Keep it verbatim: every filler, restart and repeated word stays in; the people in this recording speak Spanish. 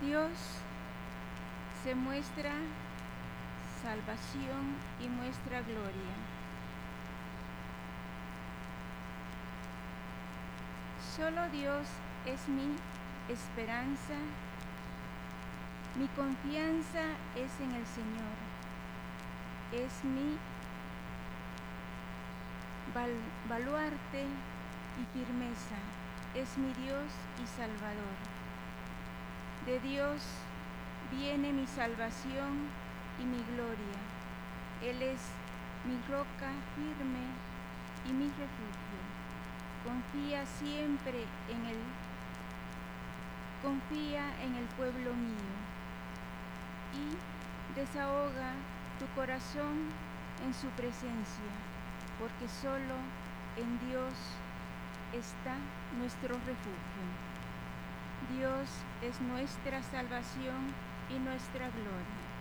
Dios se muestra salvación y muestra gloria. Solo Dios es mi esperanza, mi confianza es en el Señor, es mi bal baluarte y firmeza, es mi Dios y Salvador. De Dios viene mi salvación y mi gloria. Él es mi roca firme y mi refugio. Confía siempre en Él, confía en el pueblo mío y desahoga tu corazón en su presencia, porque solo en Dios está nuestro refugio. Dios es nuestra salvación y nuestra gloria.